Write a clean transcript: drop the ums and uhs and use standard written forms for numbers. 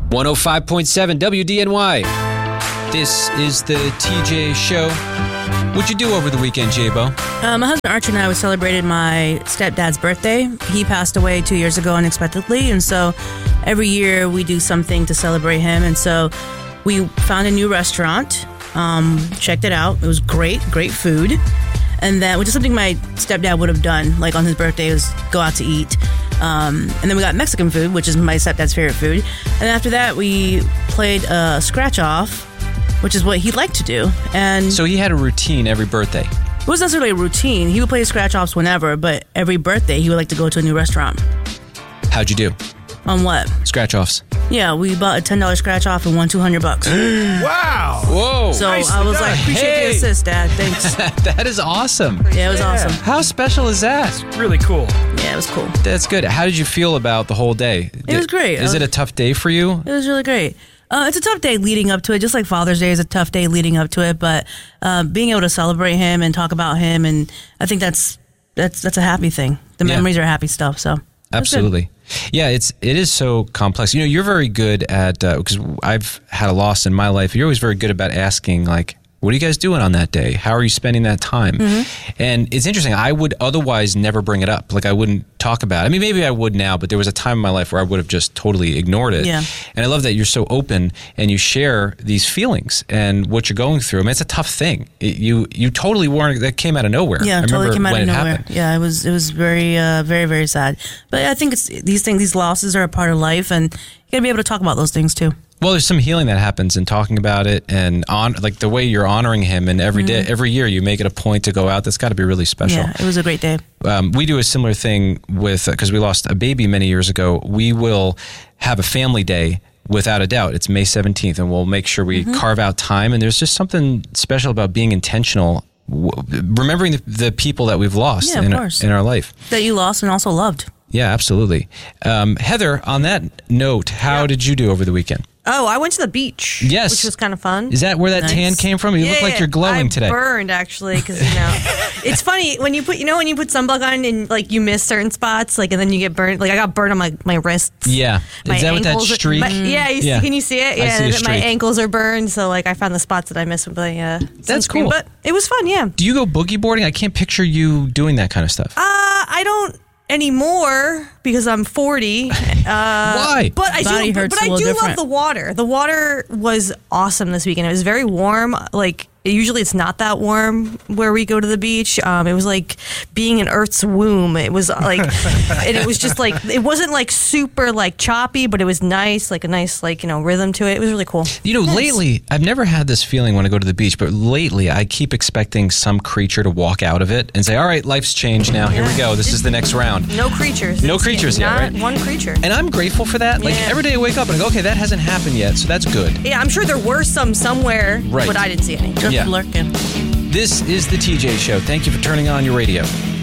105.7 WDNY. This is the TJ Show. What'd you do over the weekend, J-Bo? My husband Archer and I celebrated my stepdad's birthday. He passed away 2 years ago unexpectedly, and so every year we do something to celebrate him. And so we found a new restaurant, checked it out. It was great food. And that, which is something my stepdad would have done, like on his birthday, was go out to eat. And then we got Mexican food, which is my stepdad's favorite food. And after that, we played scratch off, which is what he liked to do. And so he had a routine every birthday. It wasn't necessarily a routine. He would play scratch offs whenever, but every birthday he would like to go to a new restaurant. How'd you do? On what? Scratch offs. Yeah, we bought a $10 scratch off and won $200. Wow! Whoa! So I was like, appreciate the assist, Dad. Thanks. That is awesome. Yeah, it was awesome. How special is that? Really cool. Yeah, it was cool. That's good. How did you feel about the whole day? It was great. Is it a tough day for you? It was really great. It's a tough day leading up to it, just like Father's Day is a tough day leading up to it. But being able to celebrate him and talk about him, and I think that's a happy thing. The memories are happy stuff. So absolutely, yeah. It is so complex. You know, you're very good at because I've had a loss in my life. You're always very good about asking, like, what are you guys doing on that day? How are you spending that time? Mm-hmm. And it's interesting. I would otherwise never bring it up. Like, I wouldn't talk about it. I mean, maybe I would now, but there was a time in my life where I would have just totally ignored it. Yeah. And I love that you're so open and you share these feelings and what you're going through. I mean, it's a tough thing. You totally weren't, that came out of nowhere. Yeah, totally came out of nowhere. Happened. Yeah, it was very, very, very sad. But I think it's these losses are a part of life, and you got to be able to talk about those things too. Well, there's some healing that happens in talking about it, and like the way you're honoring him, and every day, every year you make it a point to go out. That's got to be really special. Yeah, it was a great day. We do a similar thing with, because we lost a baby many years ago. We will have a family day. Without a doubt, it's May 17th, and we'll make sure we carve out time. And there's just something special about being intentional, remembering the people that we've lost in our life. That you lost and also loved. Yeah, absolutely. Heather, on that note, how did you do over the weekend? Oh, I went to the beach. Yes. Which was kind of fun. Is that where that tan came from? You look like you're glowing today. I burned, actually, because, it's funny when you put sunblock on and, like, you miss certain spots, like, and then you get burned. Like, I got burned on my wrists. Yeah. My Is that with that streak? Can you see it? I see a my streak. ankles are burned, so, like, I found the spots that I missed with my That's sunscreen. cool. But it was fun, yeah. Do you go boogie boarding? I can't picture you doing that kind of stuff. I don't anymore because I'm 40. Why? But I do love the water. The water was awesome this weekend. It was very warm. Like, usually it's not that warm where we go to the beach. It was like being in Earth's womb. It was like, and it was just like, it wasn't like super like choppy, but it was nice, like a nice, like, rhythm to it. It was really cool. Lately, I've never had this feeling when I go to the beach, but lately I keep expecting some creature to walk out of it and say, all right, life's changed now. Here we go. This is the next round. No creatures. No creatures yet, right? Not one creature. And I'm grateful for that. Like, every day I wake up and I go, okay, that hasn't happened yet, so that's good. Yeah, I'm sure there were some somewhere, right. but I didn't see any. Just lurking. This is the TJ Show. Thank you for turning on your radio.